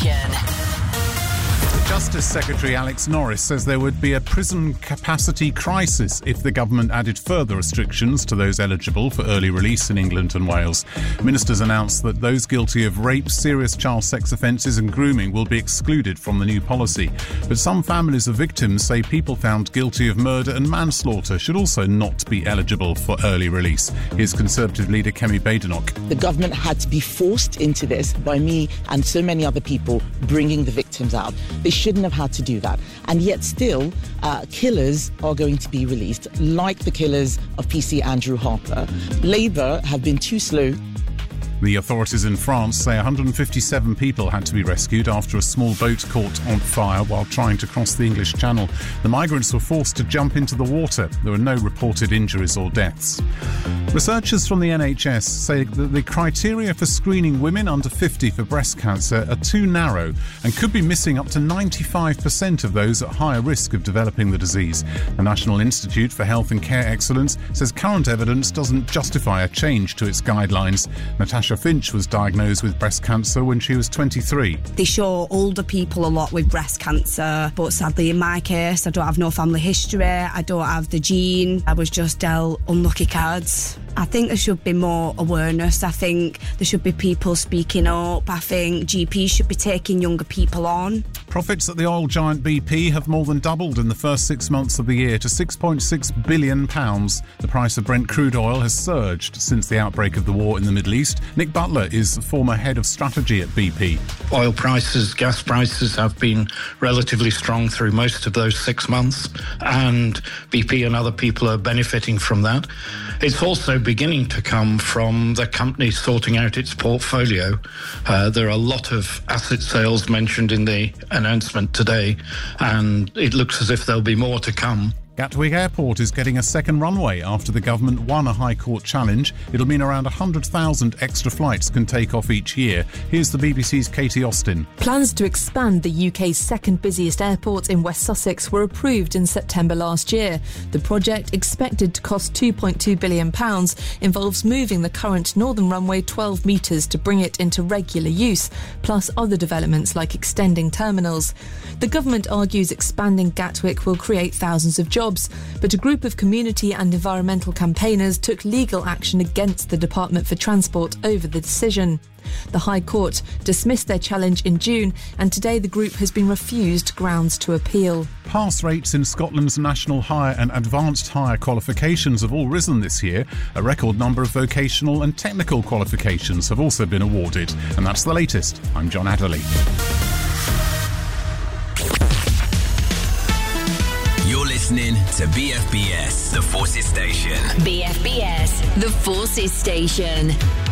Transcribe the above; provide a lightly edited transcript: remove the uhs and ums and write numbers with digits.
Station. Justice Secretary Alex Norris says there would be a prison capacity crisis if the government added further restrictions to those eligible for early release in England and Wales. Ministers announced that those guilty of rape, serious child sex offences and grooming will be excluded from the new policy. But some families of victims say people found guilty of murder and manslaughter should also not be eligible for early release. Here's Conservative leader Kemi Badenoch. The government had to be forced into this by me and so many other people bringing the victims out. They shouldn't have had to do that. And yet still, killers are going to be released, like the killers of PC Andrew Harper. Labour have been too slow. The authorities in France say 157 people had to be rescued after a small boat caught on fire while trying to cross the English Channel. The migrants were forced to jump into the water. There were no reported injuries or deaths. Researchers from the NHS say that the criteria for screening women under 50 for breast cancer are too narrow and could be missing up to 95% of those at higher risk of developing the disease. The National Institute for Health and Care Excellence says current evidence doesn't justify a change to its guidelines. Natasha Finch was diagnosed with breast cancer when she was 23. They show older people a lot with breast cancer, but sadly in my case I don't have no family history, I don't have the gene, I was just dealt unlucky cards. I think there should be more awareness. I think there should be people speaking up. I think GPs should be taking younger people on. Profits at the oil giant BP have more than doubled in the first 6 months of the year to £6.6 billion. The price of Brent crude oil has surged since the outbreak of the war in the Middle East. Nick Butler is former head of strategy at BP. Oil prices, gas prices have been relatively strong through most of those 6 months, and BP and other people are benefiting from that. It's also beginning to come from the company sorting out its portfolio. There are a lot of asset sales mentioned in the announcement today, and it looks as if there'll be more to come. Gatwick Airport is getting a second runway after the government won a High Court challenge. It'll mean around 100,000 extra flights can take off each year. Here's the BBC's Katie Austin. Plans to expand the UK's second busiest airport in West Sussex were approved in September last year. The project, expected to cost £2.2 billion, involves moving the current northern runway 12 metres to bring it into regular use, plus other developments like extending terminals. The government argues expanding Gatwick will create thousands of jobs, but a group of community and environmental campaigners took legal action against the Department for Transport over the decision. The High Court dismissed their challenge in June, and today the group has been refused grounds to appeal. Pass rates in Scotland's national higher and advanced higher qualifications have all risen this year. A record number of vocational and technical qualifications have also been awarded. And that's the latest. I'm John Adderley. You're listening to BFBS, The Forces Station. BFBS, The Forces Station.